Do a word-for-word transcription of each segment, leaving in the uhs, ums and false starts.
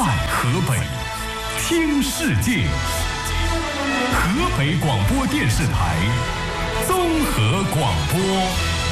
在河北，听世界。河北广播电视台综合广播。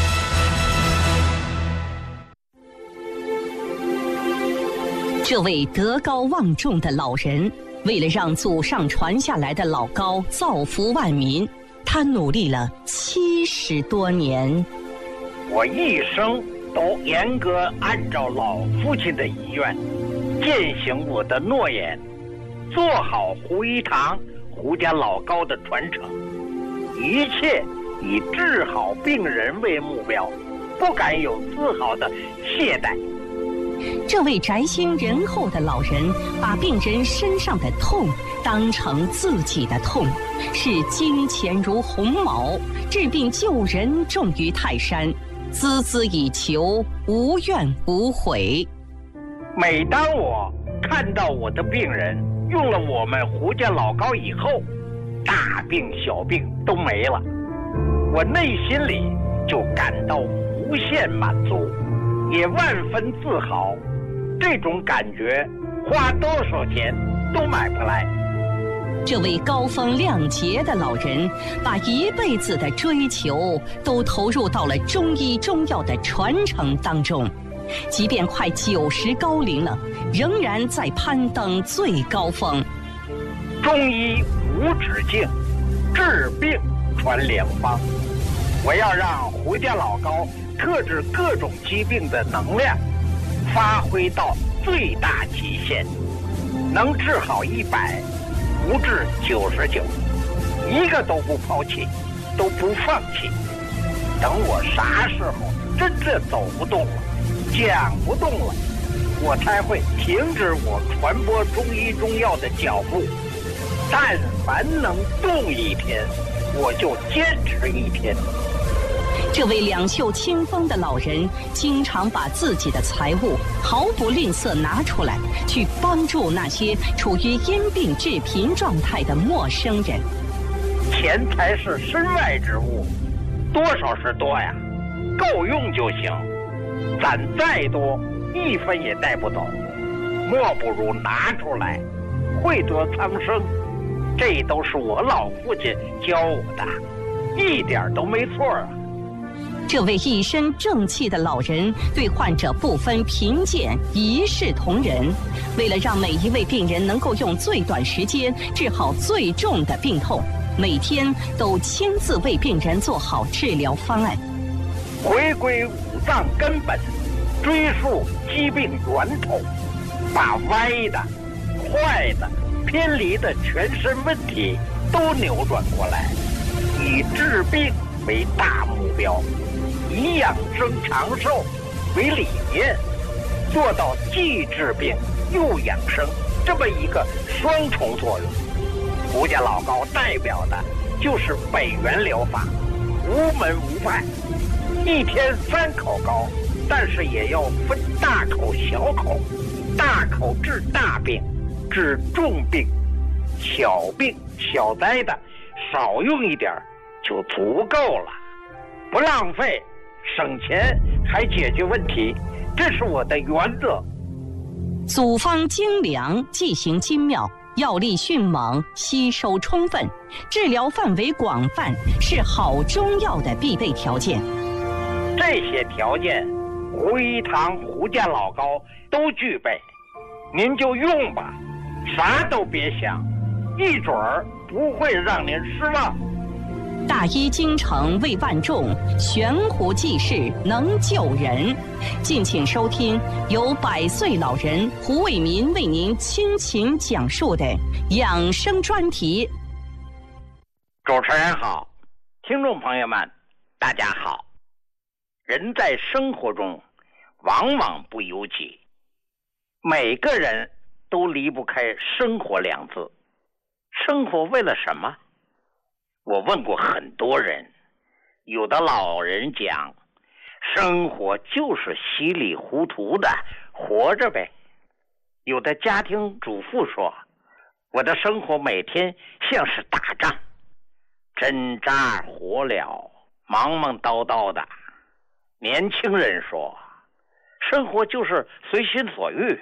这位德高望重的老人，为了让祖上传下来的老高造福万民，他努力了七十多年。 我一生都严格按照老父亲的遗愿，践行我的诺言，做好胡一堂胡家老高的传承，一切以治好病人为目标，不敢有丝毫的懈怠。 这位宅心仁厚的老人，把病人身上的痛当成自己的痛，视金钱如鸿毛，治病救人重于泰山，孜孜以求，无怨无悔。 每当我看到我的病人用了我们胡家老高以后，大病小病都没了，我内心里就感到无限满足，也万分自豪。这种感觉花多少钱都买不来。 这位高风亮节的老人，把一辈子的追求都投入到了中医中药的传承当中，即便快九十高龄了，仍然在攀登最高峰。 中医无止境，治病传良方。我要让胡家老高特治各种疾病的能量发挥到最大极限，能治好一百，不治九十九，一个都不抛弃，都不放弃。等我啥时候真正走不动了，讲不动了，我才会停止我传播中医中药的脚步。但凡能动一天，我就坚持一天。 这位两袖清风的老人，经常把自己的财物毫不吝啬拿出来，去帮助那些处于因病致贫状态的陌生人。 钱财是身外之物，多少是多呀，够用就行。攒再多，一分也带不走，莫不如拿出来，惠泽苍生。这都是我老父亲教我的，一点都没错啊。 这位一身正气的老人，对患者不分贫贱，一视同仁。为了让每一位病人能够用最短时间治好最重的病痛，每天都亲自为病人做好治疗方案。 回归五脏根本，追溯疾病源头，把歪的、坏的、偏离的全身问题都扭转过来，以治病为大目标，以养生长寿为理念，做到既治病又养生这么一个双重作用。胡家老高代表的就是北元疗法，无门无派，一天三口高，但是也要分大口小口，大口治大病，治重病，小病小灾的少用一点就足够了，不浪费，省钱还解决问题，这是我的原则。 组方精良，剂行精妙，药力迅猛，吸收充分，治疗范围广泛，是好中药的必备条件。 这些条件，胡一堂胡家老高都具备，您就用吧，啥都别想，一准儿不会让您失望。 大医精诚为万众，悬壶济世能救人。敬请收听由百岁老人胡卫民为您倾情讲述的养生专题。 主持人好，听众朋友们大家好。人在生活中往往不由己，每个人都离不开生活两字。生活为了什么？我问过很多人，有的老人讲，生活就是稀里糊涂的活着呗。有的家庭主妇说，我的生活每天像是打仗，针扎火燎，忙忙叨叨的。年轻人说，生活就是随心所欲，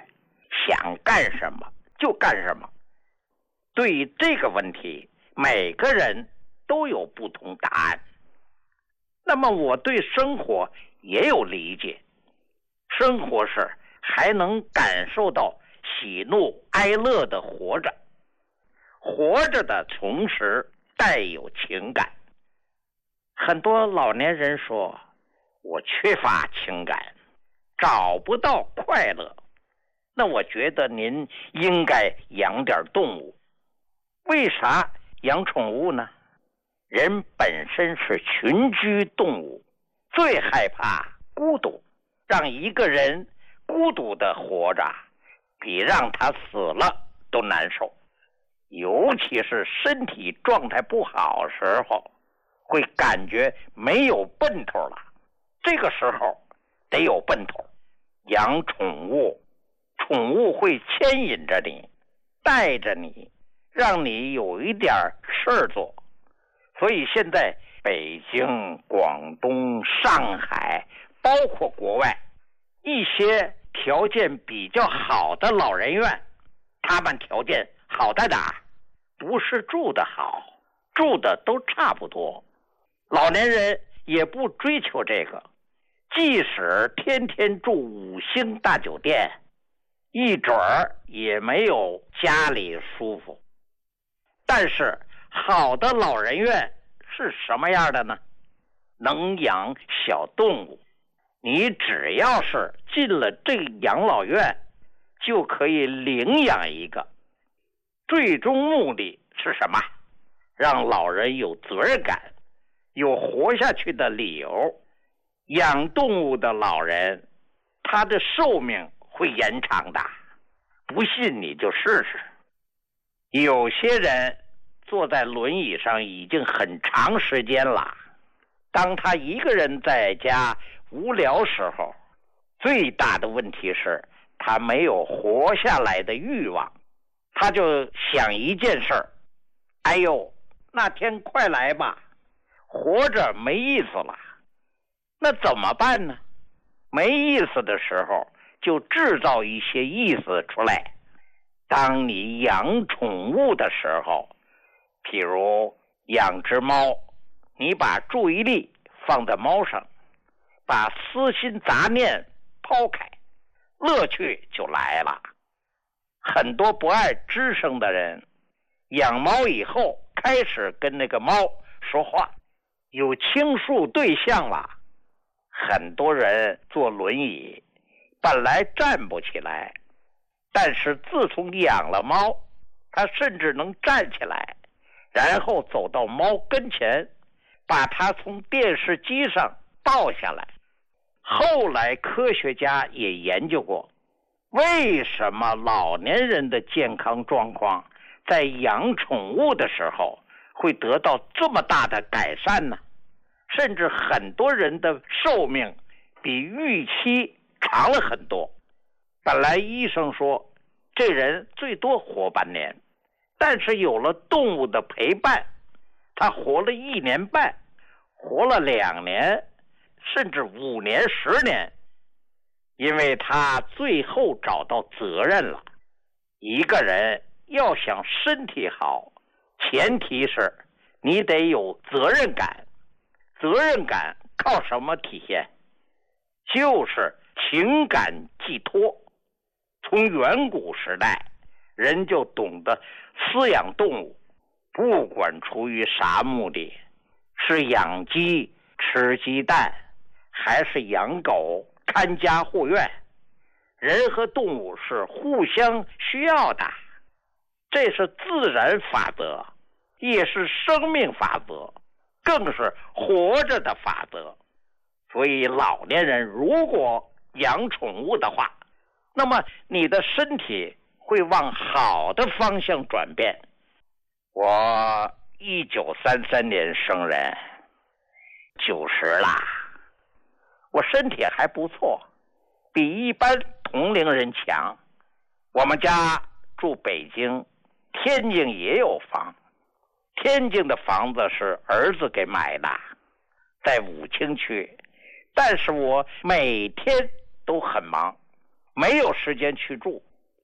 想干什么就干什么。对于这个问题，每个人都有不同答案。那么我对生活也有理解，生活是还能感受到喜怒哀乐的活着，活着的同时带有情感。很多老年人说，我缺乏情感，找不到快乐。那我觉得您应该养点动物。为啥养宠物呢？人本身是群居动物，最害怕孤独。让一个人孤独的活着，比让他死了都难受。尤其是身体状态不好时候，会感觉没有奔头了。这个时候得有奔头。养宠物，宠物会牵引着你，带着你，让你有一点事儿做。所以现在北京、广东、上海，包括国外一些条件比较好的老人院，他们条件好在哪？不是住得好，住的都差不多。老年人也不追求这个，即使天天住五星大酒店，一准儿也没有家里舒服。但是好的老人院是什么样的呢？能养小动物。你只要是进了这养老院，就可以领养一个。最终目的是什么？让老人有责任感，有活下去的理由。养动物的老人，他的寿命会延长的，不信你就试试。有些人坐在轮椅上已经很长时间了，当他一个人在家无聊时候，最大的问题是他没有活下来的欲望。他就想一件事儿，哎呦，那天快来吧，活着没意思了。那怎么办呢？没意思的时候就制造一些意思出来。当你养宠物的时候，譬如养只猫，你把注意力放在猫上，把私心杂念抛开，乐趣就来了。很多不爱吱声的人，养猫以后开始跟那个猫说话，有倾诉对象了。很多人坐轮椅，本来站不起来，但是自从养了猫，他甚至能站起来，然后走到猫跟前，把它从电视机上抱下来。后来科学家也研究过，为什么老年人的健康状况在养宠物的时候会得到这么大的改善呢？甚至很多人的寿命比预期长了很多。本来医生说这人最多活半年，但是有了动物的陪伴，他活了一年半，活了两年，甚至五年、十年。因为他最后找到责任了。一个人要想身体好，前提是你得有责任感。责任感靠什么体现？就是情感寄托。从远古时代，人就懂得饲养动物，不管出于啥目的，是养鸡吃鸡蛋，还是养狗看家护院，人和动物是互相需要的。这是自然法则，也是生命法则，更是活着的法则。所以老年人如果养宠物的话，那么你的身体会往好的方向转变。我一九三三年生人，九十啦，我身体还不错，比一般同龄人强。我们家住北京，天津也有房，天津的房子是儿子给买的，在武清区，但是我每天都很忙，没有时间去住。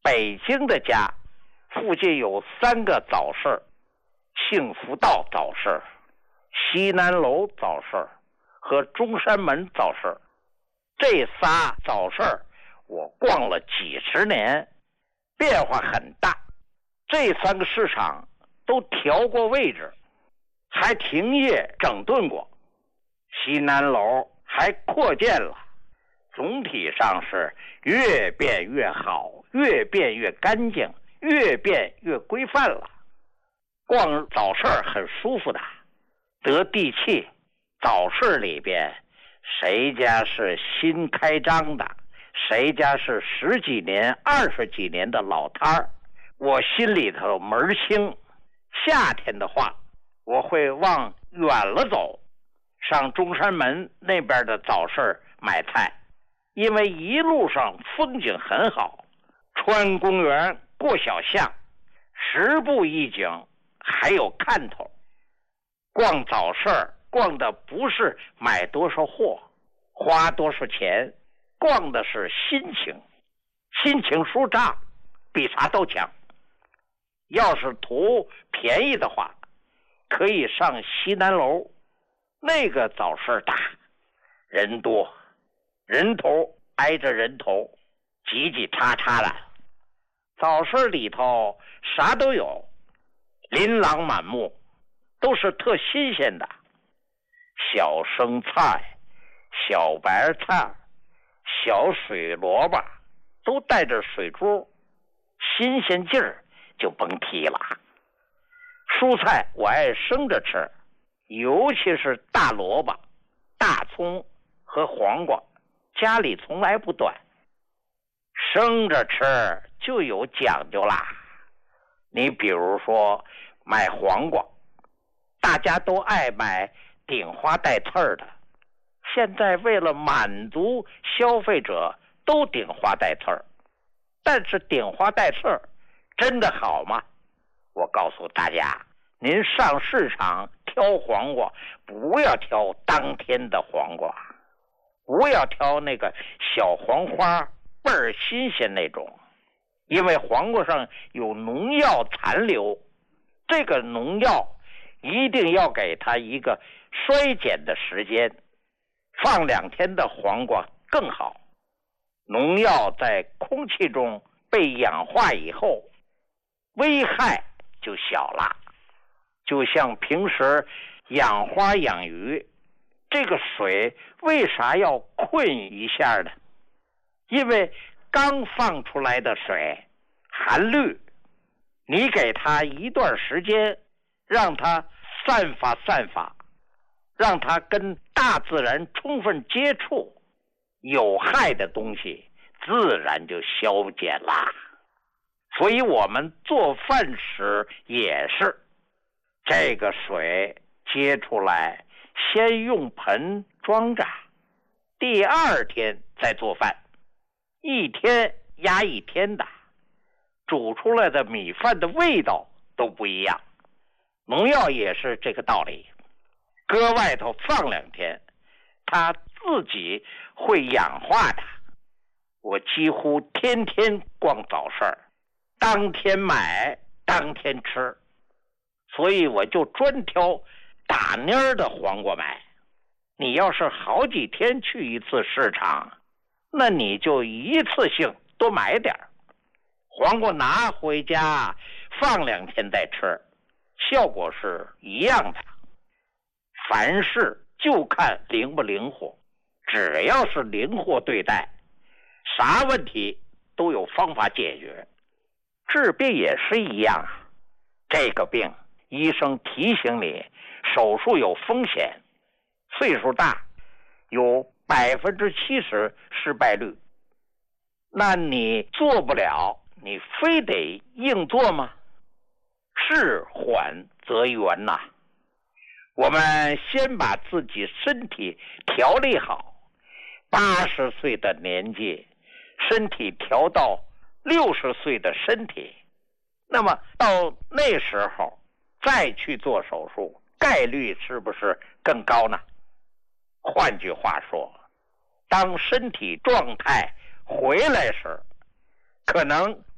北京的家附近有三个早市，幸福道早市、西南楼早市和中山门早市。这仨早市我逛了几十年，变化很大。这三个市场都调过位置，还停业整顿过。西南楼还扩建了，总体上是越变越好，越变越干净，越变越规范了。逛早市很舒服的，得地气。早市里边谁家是新开张的，谁家是十几年二十几年的老摊儿，我心里头门清。夏天的话，我会往远了走，上中山门那边的早市买菜，因为一路上风景很好，穿公园过小巷，十步一景，还有看头。逛早市逛的不是买多少货，花多少钱，逛的是心情。心情舒畅比啥都强。要是图便宜的话，可以上西南楼，那个早市大，人多，人头挨着人头，挤挤叉叉的。早市里头啥都有，琳琅满目，都是特新鲜的。小生菜、小白菜、小水萝卜都带着水珠，新鲜劲儿就甭提了。蔬菜我爱生着吃，尤其是大萝卜、大葱和黄瓜，家里从来不断。生着吃就有讲究啦。你比如说买黄瓜，大家都爱买顶花带刺儿的，现在为了满足消费者都顶花带刺儿，但是顶花带刺儿真的好吗？我告诉大家，您上市场挑黄瓜，不要挑当天的黄瓜，不要挑那个小黄花倍儿新鲜那种，因为黄瓜上有农药残留，这个农药一定要给它一个衰减的时间，放两天的黄瓜更好。农药在空气中被氧化以后，危害就小了。就像平时养花养鱼，这个水为啥要困一下呢？因为刚放出来的水含氯，你给它一段时间，让它散发散发，让它跟大自然充分接触，有害的东西自然就消减啦。所以我们做饭时也是，这个水接出来，先用盆装着，第二天再做饭，一天压一天的，煮出来的米饭的味道都不一样。农药也是这个道理，搁外头放两天，它自己会氧化的。我几乎天天逛早市，当天买当天吃，所以我就专挑打蔫的黄瓜买。你要是好几天去一次市场，那你就一次性多买点，黄瓜拿回家放两天再吃，效果是一样的。凡事就看灵不灵活，只要是灵活对待，啥问题都有方法解决。治病也是一样啊，这个病医生提醒你手术有风险，岁数大有百分之七十失败率，那你做不了，你非得硬做吗？事缓则圆呐。我们先把自己身体调理好，八十岁的年纪，身体调到六十岁的身体，那么到那时候再去做手术，概率是不是更高呢？换句话说，当身体状态回来时，可能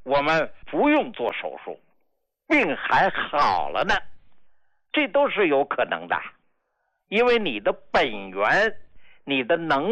我们不用做手术，病还好了呢，这都是有可能的。因为你的本源，你的能